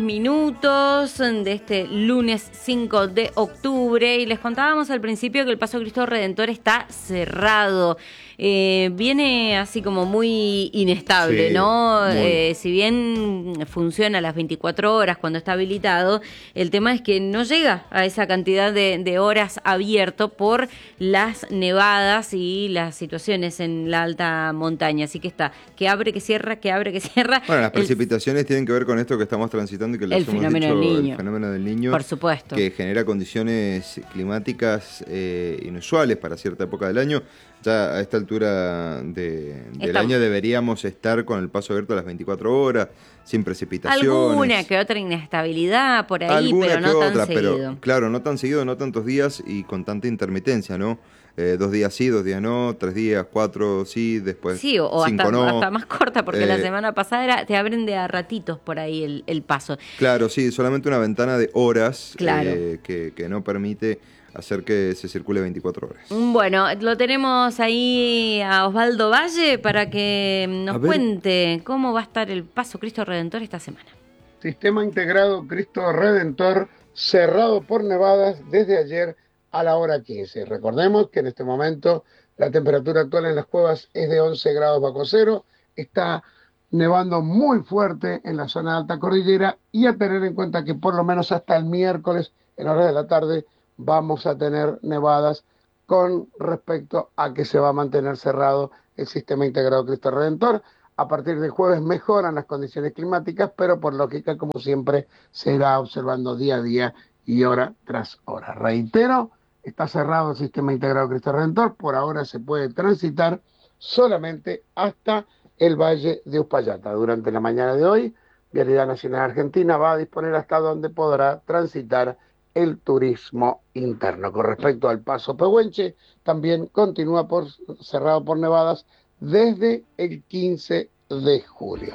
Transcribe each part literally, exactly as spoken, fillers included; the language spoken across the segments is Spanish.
Minutos de este lunes cinco de octubre y les contábamos al principio que el Paso Cristo Redentor está cerrado. Eh, viene así como muy inestable, sí, ¿no? Muy. Eh, si bien funciona a las veinticuatro horas cuando está habilitado, el tema es que no llega a esa cantidad de, de horas abierto por las nevadas y las situaciones en la alta montaña. Así que está, que abre, que cierra, que abre, que cierra. Bueno, las el, precipitaciones tienen que ver con esto que estamos transitando y que les el hemos fenómeno dicho, del niño. el fenómeno del niño. Por supuesto. Que genera condiciones climáticas eh, inusuales para cierta época del año. Ya a esta altura de, del Estamos. año deberíamos estar con el paso abierto a las veinticuatro horas, sin precipitaciones. Alguna que otra inestabilidad por ahí, Alguna pero que no otra, tan seguido. Pero, claro, no tan seguido, no tantos días y con tanta intermitencia, ¿no? Eh, dos días sí, dos días no, tres días, cuatro sí, después sí, o, o cinco hasta, no. hasta más corta, porque eh, la semana pasada era, te abren de a ratitos por ahí el, el paso. Claro, sí, solamente una ventana de horas claro. eh, que, que no permite hacer que se circule veinticuatro horas. Bueno, lo tenemos ahí a Osvaldo Valle para que nos cuente cómo va a estar el Paso Cristo Redentor esta semana. Sistema integrado Cristo Redentor cerrado por nevadas desde ayer a la hora quince. Recordemos que en este momento la temperatura actual en las cuevas es de once grados bajo cero. Está nevando muy fuerte en la zona de alta cordillera y a tener en cuenta que por lo menos hasta el miércoles en horas de la tarde vamos a tener nevadas con respecto a que se va a mantener cerrado el sistema integrado Cristo Redentor. A partir del jueves mejoran las condiciones climáticas, pero por lógica, como siempre, se irá observando día a día y hora tras hora. Reitero, está cerrado el sistema integrado Cristo Redentor. Por ahora se puede transitar solamente hasta el Valle de Uspallata. Durante la mañana de hoy, Vialidad Nacional Argentina va a disponer hasta donde podrá transitar el turismo interno. Con respecto al Paso Pehuenche, también continúa por, cerrado por nevadas desde el quince de julio.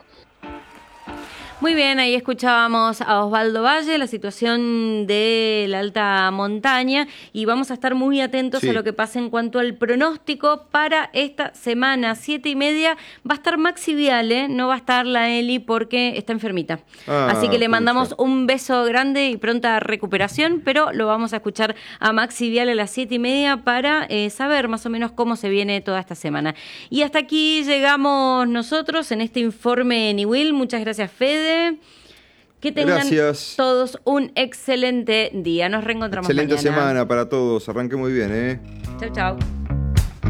Muy bien, ahí escuchábamos a Osvaldo Valle, la situación de la alta montaña, y vamos a estar muy atentos sí. a lo que pase en cuanto al pronóstico para esta semana. Siete y media va a estar Maxi Viale, no va a estar la Eli porque está enfermita. Ah, Así que le mandamos pucha. un beso grande y pronta recuperación, pero lo vamos a escuchar a Maxi Viale a las siete y media para eh, saber más o menos cómo se viene toda esta semana. Y hasta aquí llegamos nosotros en este informe Niwil. Muchas gracias, Fede. Que tengan Gracias. todos un excelente día. Nos reencontramos Excelente mañana. semana para todos. Arranque muy bien, ¿eh? Chau, chau.